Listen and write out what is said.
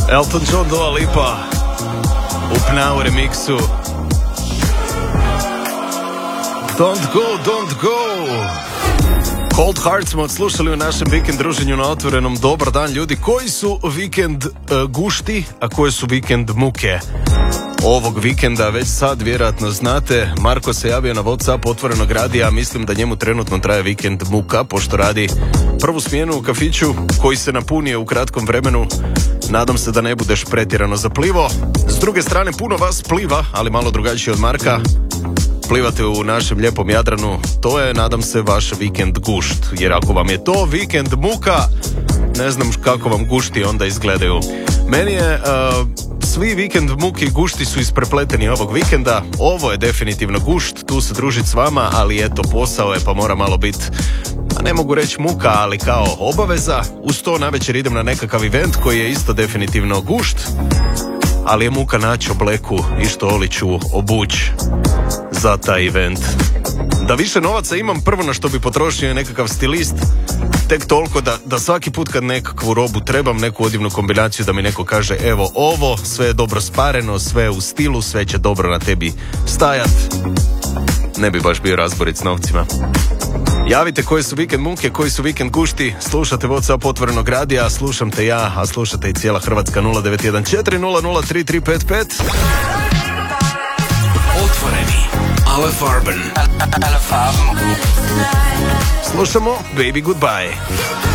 Elton John, Dua Lipa u Pnau remiksu. Don't go. Cold Heart smo odslušali u našem vikend druženju na Otvorenom. Dobar dan ljudi, koji su vikend gušti, a koji su vikend muke? Ovog vikenda već sad vjerojatno znate, Marko se javio na WhatsApp Otvorenog radija, mislim da njemu trenutno traje vikend muka, pošto radi prvu smjenu u kafiću koji se napunio u kratkom vremenu. Nadam se da ne budeš pretjerano zaplivo. S druge strane, puno vas pliva, ali malo drugačije od Marka. Plivate u našem lijepom Jadranu, to je, nadam se, vaš vikend gušt. Jer ako vam je to vikend muka, ne znam kako vam gušti onda izgledaju. Meni je... Svi vikend muki i gušti su isprepleteni ovog vikenda. Ovo je definitivno gušt, tu se družiti s vama, ali eto, posao je pa mora malo biti, ne mogu reći muka, ali kao obaveza. Uz to navečer idem na nekakav event koji je isto definitivno gušt, ali je muka naći obleku i što Oliću obuć za taj event. Da više novaca imam, prvo na što bi potrošio je nekakav stilist. Tek toliko da svaki put kad nekakvu robu trebam, neku odivnu kombinaciju, da mi neko kaže evo ovo, sve je dobro spareno, sve je u stilu, sve će dobro na tebi stajat. Ne bi baš bio razborit s novcima. Javite koje su vikend muke, koji su vikend gušti. Slušate WhatsApp Otvorenog radija, slušam te ja, a slušate i cijela Hrvatska. 0914 00 3355. Otvoreni. Alle Farben. Slušamo Baby Goodbye.